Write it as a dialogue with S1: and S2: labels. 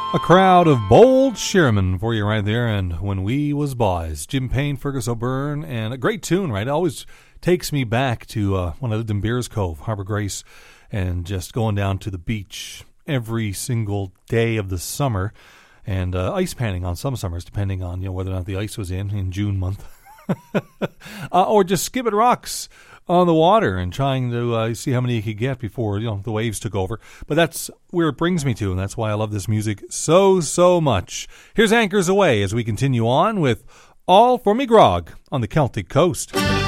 S1: A crowd of bold Shearman for you right there, and When We Was Boys. Jim Payne, Fergus O'Byrne, and a great tune, right? It always takes me back to when I lived in Beers Cove, Harbor Grace, and just going down to the beach every single day of the summer, and ice panning on some summers, depending on whether or not the ice was in June month, or just skipping rocks on the water and trying to see how many you could get before the waves took over. But that's where it brings me to, and that's why I love this music so much. Here's Anchors Away as we continue on with All for Me Grog on the Celtic Coast.